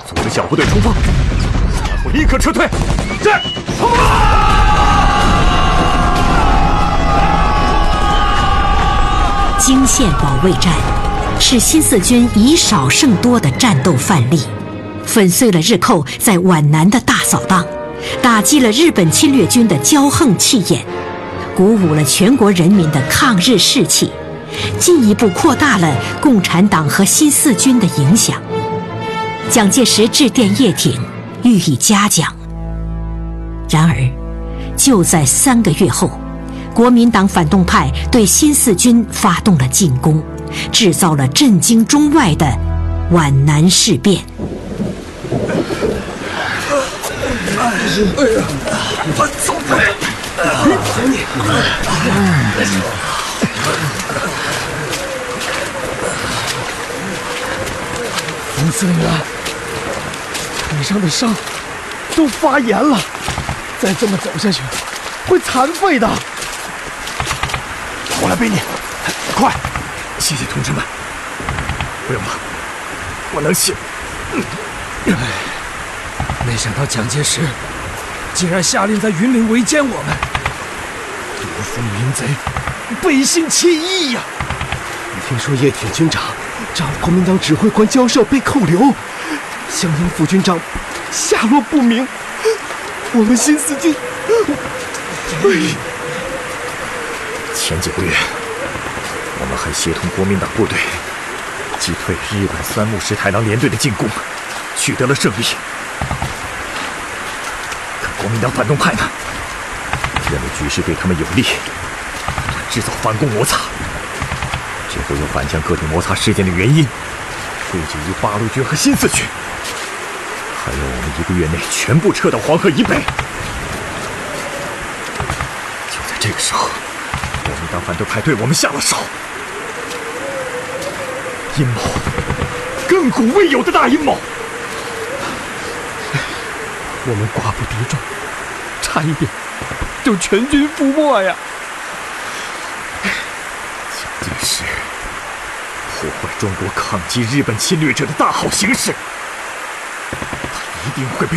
组织小部队冲锋，然后立刻撤退。是，冲锋！ 泾县保卫战是新四军以少胜多的战斗范例，粉碎了日寇在皖南的大扫荡，打击了日本侵略军的骄横气焰，鼓舞了全国人民的抗日士气，进一步扩大了共产党和新四军的影响。蒋介石致电叶挺，予以嘉奖。然而，就在3个月后，国民党反动派对新四军发动了进攻，制造了震惊中外的皖南事变。 走开！ 冯司令员，腿上的伤都发炎了，再这么走下去会残废的。 我来背你，快！谢谢同志们。不用了，我能行。 没想到蒋介石竟然下令在云林围歼我们，毒蜂民贼，背信弃义呀！ 听说叶挺军长找国民党指挥官交涉被扣留，湘营副军长下落不明，我们新四军， 前几个月，我们还协同国民党部队击退日本三木石太郎联队的进攻，取得了胜利。可国民党反动派呢，认为局势对他们有利，不断制造反攻摩擦，最后又反将各地摩擦事件的原因归结于八路军和新四军，还要我们1个月内全部撤到黄河以北。就在这个时候，国民党反对派对我们下了手，阴谋，亘古未有的大阴谋。 我们寡不敌众，差一点就全军覆没呀！ 蒋介石破坏中国抗击日本侵略者的大好形势，他一定会被